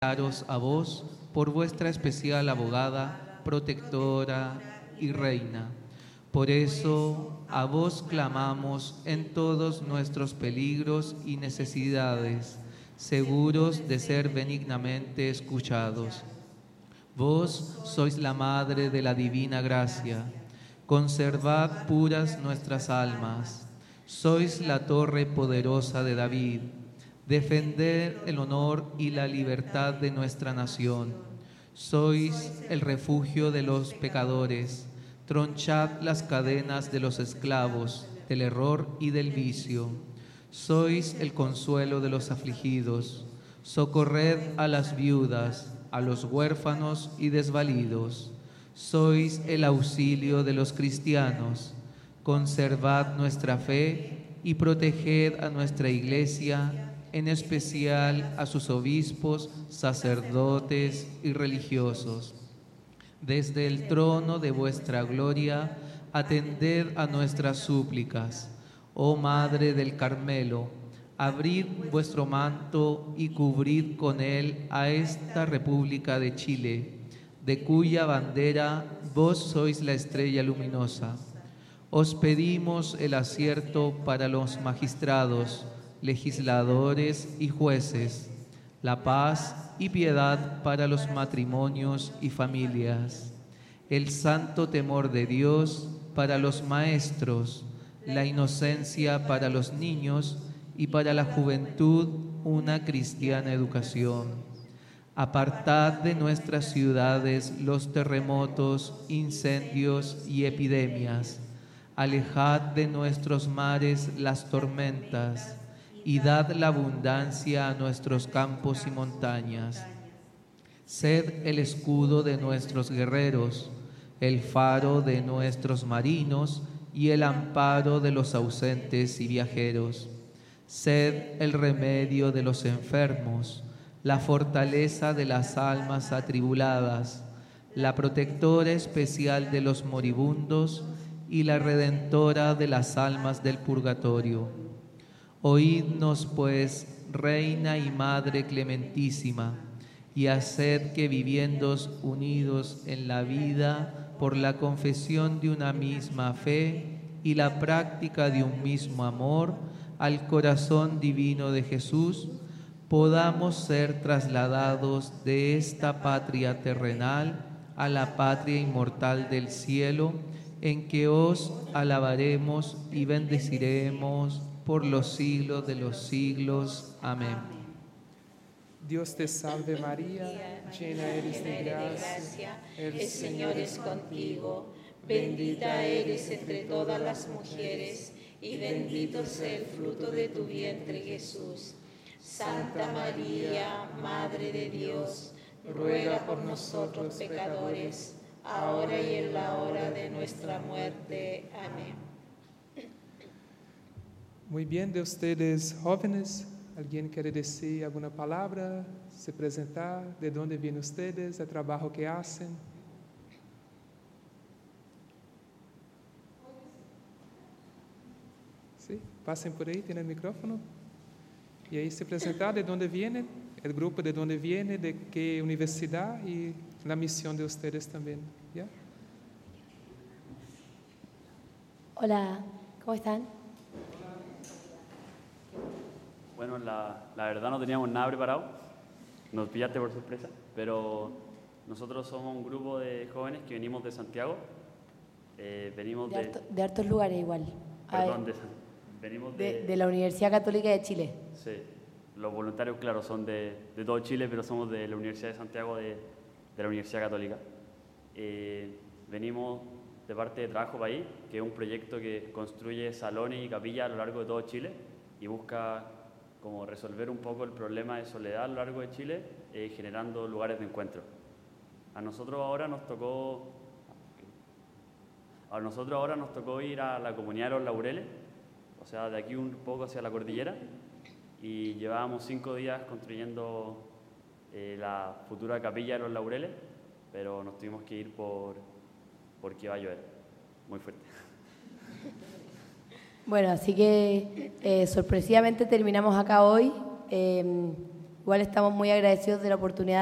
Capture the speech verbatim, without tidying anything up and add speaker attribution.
Speaker 1: daros a vos por vuestra especial abogada, protectora y reina. Por eso a vos clamamos en todos nuestros peligros y necesidades, seguros de ser benignamente escuchados. Vos sois la Madre de la Divina Gracia. Conservad puras nuestras almas. Sois la torre poderosa de David. Defender el honor y la libertad de nuestra nación. Sois el refugio de los pecadores. Tronchad las cadenas de los esclavos, del error y del vicio. Sois el consuelo de los afligidos. Socorred a las viudas, a los huérfanos y desvalidos. Sois el auxilio de los cristianos. Conservad nuestra fe y proteged a nuestra Iglesia, en especial a sus obispos, sacerdotes y religiosos. Desde el trono de vuestra gloria, atended a nuestras súplicas. Oh Madre del Carmelo, abrid vuestro manto y cubrid con él a esta República de Chile, de cuya bandera vos sois la estrella luminosa. Os pedimos el acierto para los magistrados, legisladores y jueces, la paz y piedad para los matrimonios y familias, el santo temor de Dios para los maestros, la inocencia para los niños y para la juventud una cristiana educación. Apartad de nuestras ciudades los terremotos, incendios y epidemias. Alejad de nuestros mares las tormentas y dad la abundancia a nuestros campos y montañas. Sed el escudo de nuestros guerreros, el faro de nuestros marinos y el amparo de los ausentes y viajeros. Sed el remedio de los enfermos, la fortaleza de las almas atribuladas, la protectora especial de los moribundos y la redentora de las almas del purgatorio. Oídnos, pues, Reina y Madre clementísima, y haced que, viviendo unidos en la vida por la confesión de una misma fe y la práctica de un mismo amor al corazón divino de Jesús, podamos ser trasladados de esta patria terrenal a la patria inmortal del cielo, en que os alabaremos y bendeciremos por los siglos de los siglos. Amén.
Speaker 2: Dios te salve María, llena eres de gracia, el Señor es contigo, bendita eres entre todas las mujeres, y bendito sea el fruto de tu vientre Jesús. Santa María, Madre de Dios, ruega por nosotros pecadores, ahora y en la hora de nuestra muerte. Amén. Muy bien, de ustedes jóvenes, ¿alguien quiere decir alguna palabra, se presentar, de dónde vienen ustedes, el trabajo que hacen? Sí, pasen por ahí, tienen el micrófono. Y ahí se presentar de dónde vienen, el grupo de dónde viene, de qué universidad y la misión de ustedes también. ¿Ya?
Speaker 3: Hola, ¿cómo están?
Speaker 4: Bueno, la, la verdad no teníamos nada preparado, nos pillaste por sorpresa, pero nosotros somos un grupo de jóvenes que venimos de Santiago, eh, venimos
Speaker 3: de...
Speaker 4: De,
Speaker 3: harto, de hartos lugares igual.
Speaker 4: Perdón, de, venimos de,
Speaker 3: de... De la Universidad Católica de Chile.
Speaker 4: Sí, los voluntarios, claro, son de, de todo Chile, pero somos de la Universidad de Santiago, de, de la Universidad Católica. Eh, venimos de parte de Trabajo País, que es un proyecto que construye salones y capillas a lo largo de todo Chile y busca como resolver un poco el problema de soledad a lo largo de Chile, eh, generando lugares de encuentro. A nosotros ahora nos tocó, a nosotros ahora nos tocó ir a la comunidad de Los Laureles, o sea, de aquí un poco hacia la cordillera, y llevábamos cinco días construyendo eh, la futura capilla de Los Laureles, pero nos tuvimos que ir por porque iba a llover muy fuerte.
Speaker 3: Bueno, así que eh, sorpresivamente terminamos acá hoy. Eh, Igual estamos muy agradecidos de la oportunidad